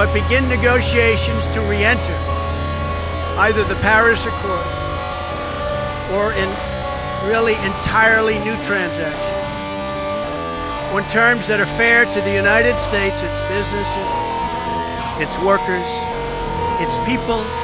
but begin negotiations to re-enter either the Paris Accord or in really entirely new transaction on terms that are fair to the United States, its businesses, its workers, its people,